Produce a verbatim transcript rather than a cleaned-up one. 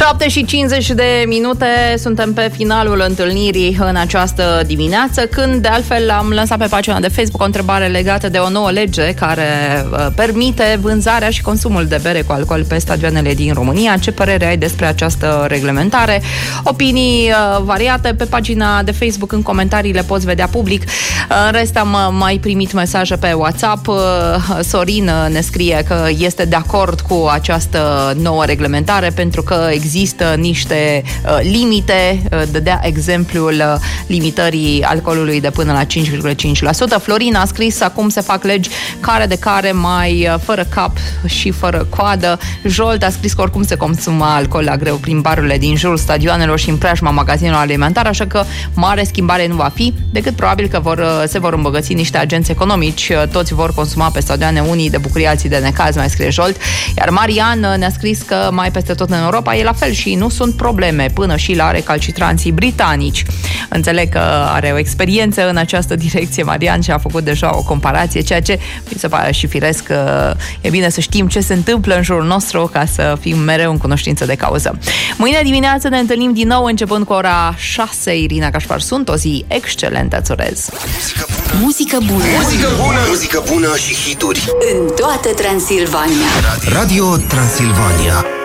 șapte și cincizeci de minute, suntem pe finalul întâlnirii în această dimineață, când de altfel am lansat pe pagina de Facebook o întrebare legată de o nouă lege care uh, permite vânzarea și consumul de bere cu alcool pe stadioanele din România. Ce părere ai despre această reglementare? Opinii uh, variate pe pagina de Facebook, în comentarii le poți vedea public. Uh, în rest am uh, mai primit mesaje pe WhatsApp. Uh, Sorin uh, ne scrie că este de acord cu această nouă reglementare pentru că există niște uh, limite. Uh, dădea exemplul uh, limitării alcoolului de până la cinci virgulă cinci la sută. Florin a scris: acum se fac legi care de care, mai uh, fără cap și fără coadă. Jolt a scris că oricum se consumă alcool la greu prin barurile din jurul stadioanelor și în preajma magazinelor alimentare, așa că mare schimbare nu va fi, decât probabil că vor, uh, se vor îmbogăți niște agenți economici. Uh, toți vor consuma pe stadioane, unii de bucurie, alții de necaz, mai scrie Jolt. Iar Marian uh, ne-a scris că mai peste tot în Europa e la fel și nu sunt probleme, până și la recalcitranții britanici. Înțeleg că are o experiență în această direcție, Marian, și a făcut deja o comparație, ceea ce mi se pare și firesc că e bine să știm ce se întâmplă în jurul nostru ca să fim mereu în cunoștință de cauză. Mâine dimineață ne întâlnim din nou începând cu ora șase. Irina Cașpar sunt, o zi excelentă îți urez. Muzică bună. Muzică bună. Muzică bună și hituri în toată Transilvania. Radio Transilvania.